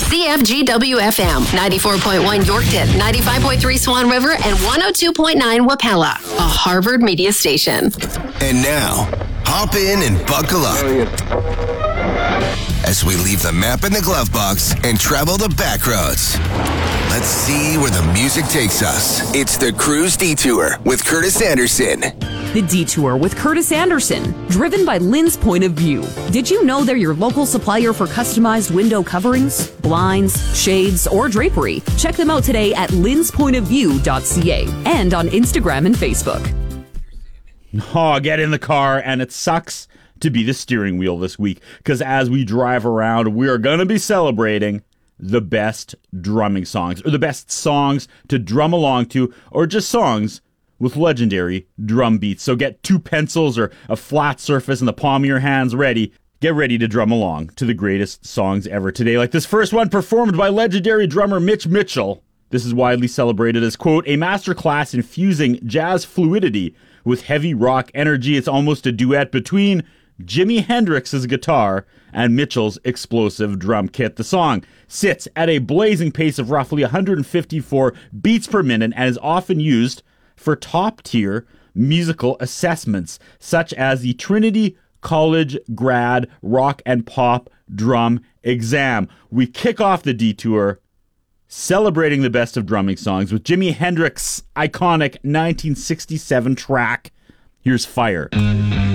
CFGW-FM, 94.1 Yorkton, 95.3 Swan River, and 102.9 Wapella, a Harvard media station. And now, hop in and buckle up as we leave the map in the glove box and travel the back roads. Let's see where the music takes us. It's the Cruise Detour with Curtis Anderson. The Detour with Curtis Anderson, driven by Lynn's Point of View. Did you know they're your local supplier for customized window coverings, blinds, shades, or drapery? Check them out today at lynspointofview.ca and on Instagram and Facebook. Oh, get in the car, and it sucks to be the steering wheel this week, because as we drive around, we are going to be celebrating the best drumming songs, or the best songs to drum along to, or just songs with legendary drum beats. So get two pencils or a flat surface in the palm of your hands ready. Get ready to drum along to the greatest songs ever today, like this first one performed by legendary drummer Mitch Mitchell. This is widely celebrated as, quote, a masterclass in fusing jazz fluidity with heavy rock energy. It's almost a duet between Jimi Hendrix's guitar and Mitchell's explosive drum kit. The song sits at a blazing pace of roughly 154 beats per minute and is often used for top-tier musical assessments, such as the Trinity College Grad Rock and Pop Drum Exam. We kick off the detour celebrating the best of drumming songs with Jimi Hendrix's iconic 1967 track. Here's Fire.